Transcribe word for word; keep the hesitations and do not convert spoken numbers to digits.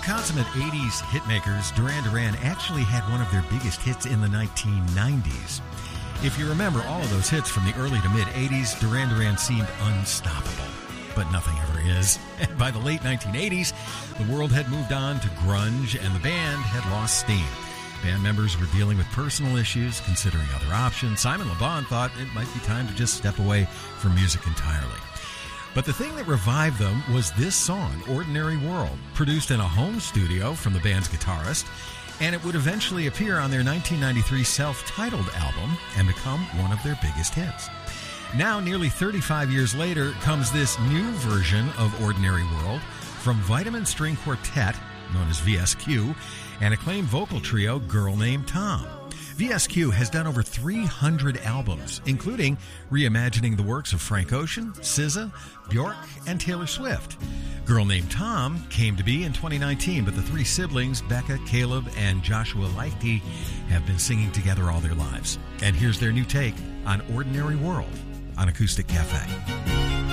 consummate eighties hitmakers, Duran Duran actually had one of their biggest hits in the nineteen nineties. If you remember all of those hits from the early to mid-eighties, Duran Duran seemed unstoppable. But nothing ever is. And by the late nineteen eighties, the world had moved on to grunge and the band had lost steam. Band members were dealing with personal issues, considering other options. Simon Le Bon thought it might be time to just step away from music entirely. But the thing that revived them was this song, Ordinary World, produced in a home studio from the band's guitarist, and it would eventually appear on their nineteen ninety-three self-titled album and become one of their biggest hits. Now, nearly thirty-five years later, comes this new version of Ordinary World from Vitamin String Quartet, known as V S Q, and acclaimed vocal trio Girl Named Tom. V S Q has done over three hundred albums, including reimagining the works of Frank Ocean, S Z A, Bjork, and Taylor Swift. Girl Named Tom came to be in twenty nineteen, but the three siblings, Becca, Caleb, and Joshua Leichte, have been singing together all their lives. And here's their new take on Ordinary World on Acoustic Cafe.